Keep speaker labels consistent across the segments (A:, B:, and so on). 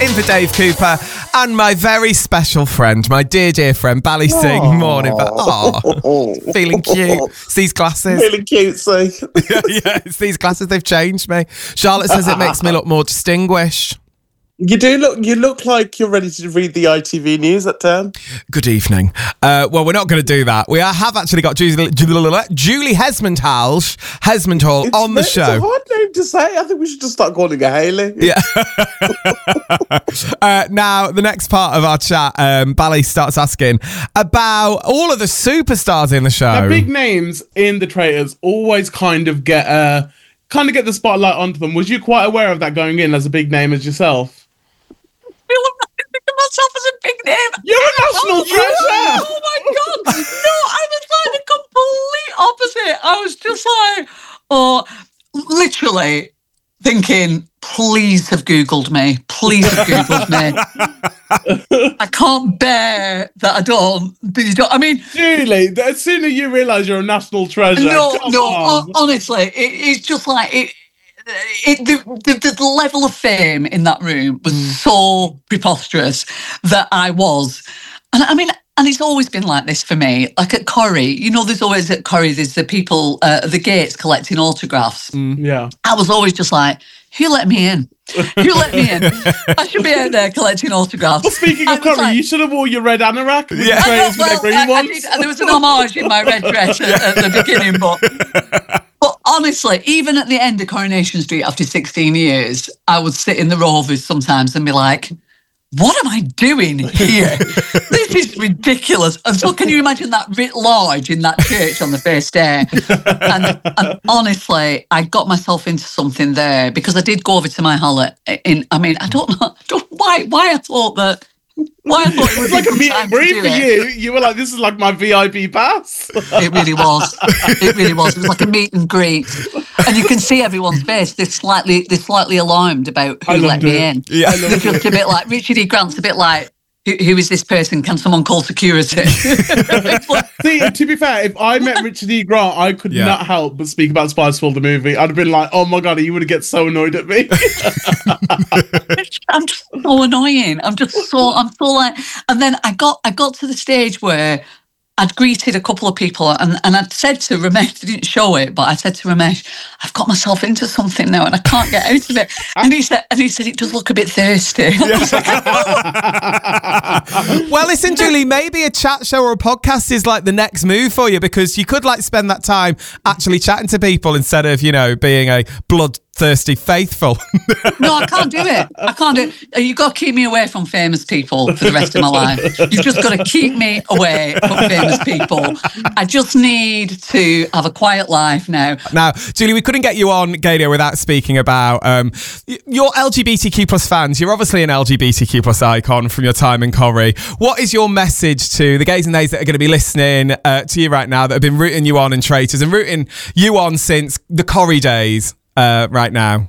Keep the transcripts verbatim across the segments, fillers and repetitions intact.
A: in for Dave Cooper and my very special friend, my dear, dear friend, Bally Singh.
B: Aww.
A: Morning. Oh, feeling cute. It's these glasses.
B: Feeling cutesy.
A: yeah, yeah, it's these glasses. They've changed me. Charlotte says it makes me look more distinguished.
B: You do look. You look like you're ready to read the I T V news at ten.
A: Good evening. Uh, well, we're not going to do that. We are, have actually got Julie, Julie Hesmondhalgh, Hesmondhall
B: It's,
A: on the
B: it's
A: show.
B: It's a hard name to say. I think we should just start calling her Hayley.
A: Yeah. uh, now, the next part of our chat, um, Bally starts asking about all of the superstars in the show.
C: Now, big names in the traitors always kind of get uh, kind of get the spotlight onto them. Was you quite aware of that going in as a big name as yourself?
D: I think of myself as a big name.
C: You're a national
D: oh,
C: treasure.
D: Oh my god! No, I was like the complete opposite. I was just like, oh, literally thinking, please have Googled me. Please have Googled me. I can't bear that I don't. But you don't. I mean,
C: Julie, as soon as you realise you're a national treasure,
D: no,
C: come
D: no.
C: on.
D: ho- honestly, it, it's just like it. It, the, the, the level of fame in that room was
C: Mm.
D: so preposterous that I was, and I mean, and it's always been like this for me. Like at Corrie, you know, there's always at Corrie, there's the people uh, at the gates collecting autographs.
C: Yeah.
D: I was always just like, who let me in? Who let me in? I should be out there collecting autographs.
C: Well, speaking
D: I
C: of
D: was
C: Corrie,
D: like-
C: you should have wore your red anorak with
A: Yeah.
C: the
D: I know,
C: traitors with their
D: well,
C: green
D: I- I
C: ones.
D: did- there was an homage in my red dress at, at the beginning, but but honestly, even at the end of Coronation Street after sixteen years, I would sit in the Rovers sometimes and be like, what am I doing here? This is ridiculous. And so can you imagine that writ large in that church on the first day? And, and honestly, I got myself into something there because I did go over to my hall in, I mean, I don't know I don't, why why I thought that, why I thought it
C: It
D: would
C: was
D: be
C: like a
D: good
C: meet
D: time
C: and
D: to
C: greet
D: do
C: for
D: it.
C: you. You were like, this is like my V I P pass.
D: It really was. It really was. It was like a meet and greet, and you can see everyone's face. They're slightly, they're slightly alarmed about who
C: I
D: let
C: loved
D: me
C: it.
D: in.
A: Yeah. I
D: They're
C: loved
D: just a bit like Richard E. Grant's a bit like, who, who is this person? Can someone call security?
C: See, to be fair, if I met Richard E. Grant, I could
A: Yeah.
C: not help but speak about Spiceful, the movie. I'd have been like, oh my God, you would have get so annoyed at me.
D: I'm just so annoying. I'm just so, I'm so like, and then I got, I got to the stage where I'd greeted a couple of people and, and I'd said to Ramesh, I didn't show it, but I said to Ramesh, I've got myself into something now and I can't get out of it. And he said, and he said, it does look a bit thirsty. I was like, oh.
A: Well, listen, Julie, maybe a chat show or a podcast is like the next move for you because you could like spend that time actually chatting to people instead of, you know, being a bloodthirsty faithful.
D: No, I can't do it. I can't do it. You've got to keep me away from famous people for the rest of my life. You've just got to keep me away from famous people. I just need to have a quiet life now.
A: Now, Julie, we couldn't get you on Gadio without speaking about um, y- your L G B T Q plus fans. You're obviously an L G B T Q plus icon from your time in Corrie. What is your message to the gays and nays that are going to be listening uh, to you right now that have been rooting you on in Traitors and rooting you on since the Corrie days uh, right now?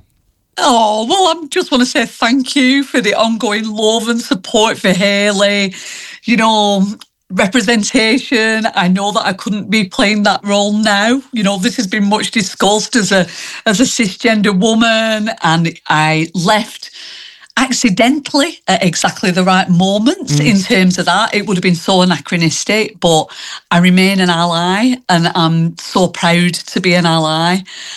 D: Oh, well, I just want to say thank you for the ongoing love and support for Hayley. You know, representation. I know that I couldn't be playing that role now. You know, this has been much discussed as a as a cisgender woman, and I left accidentally at exactly the right moment mm. in terms of that. It would have been so anachronistic, but I remain an ally and I'm so proud to be an ally.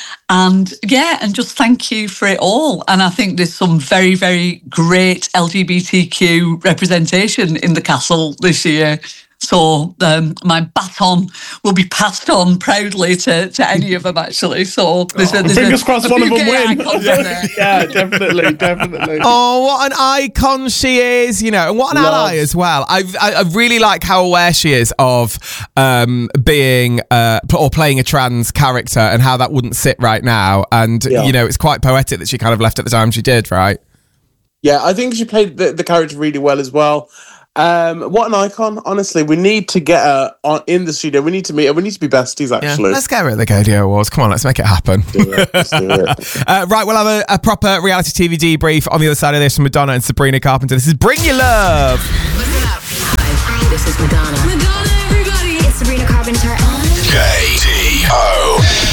D: And yeah, and just thank you for it all. And I think there's some very, very great L G B T Q representation in the castle this year. So um, my baton will be passed on proudly to, to any of them, actually. So there's
C: oh,
D: a, there's
C: fingers
D: a,
C: crossed
D: a
C: one of
D: few
C: them
D: gay
C: win.
D: icons
C: Yeah,
D: in there.
C: yeah, definitely, definitely.
A: Oh, what an icon she is, you know, and what an
C: Love.
A: ally as well. I, I I really like how aware she is of um, being uh, or playing a trans character and how that wouldn't sit right now. And,
B: Yeah.
A: you know, it's quite poetic that she kind of left at the time she did, right?
B: Yeah, I think she played the, the character really well as well. Um, what an icon! Honestly, we need to get her on in the studio. We need to meet her. We need to be besties. Actually,
A: Let's get her at the Gadio Awards. Come on, let's make it happen.
B: do it. Let's do it.
A: uh, right, we'll have a, a proper reality T V debrief on the other side of this from Madonna and Sabrina Carpenter. This is Bring Your Love.
E: Listen up. Hi, this is Madonna. Madonna, everybody. It's Sabrina Carpenter.
F: K T O.